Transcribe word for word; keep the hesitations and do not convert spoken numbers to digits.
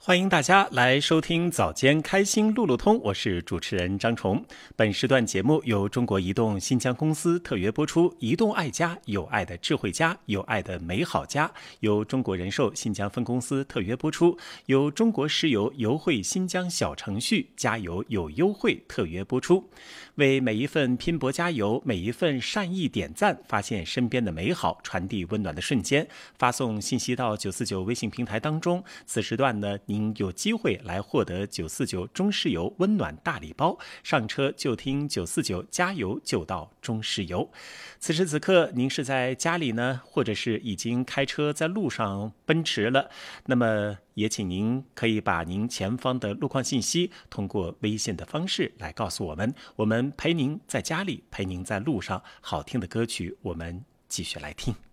欢迎大家来收听早间开心路路通，我是主持人张崇。本时段节目由中国移动新疆公司特约播出，移动爱家，有爱的智慧家，有爱的美好家，由中国人寿新疆分公司特约播出，由中国石油油汇新疆小程序加油有优惠特约播出。为每一份拼搏加油，每一份善意点赞，发现身边的美好，传递温暖的瞬间，发送信息到九四九微信平台当中。此时段呢，您有机会来获得九四九中石油温暖大礼包，上车就听九四九，加油就到中石油。此时此刻您是在家里呢，或者是已经开车在路上奔驰了，那么也请您可以把您前方的路况信息通过微信的方式来告诉我们，我们陪您在家里，陪您在路上。好听的歌曲我们继续来听。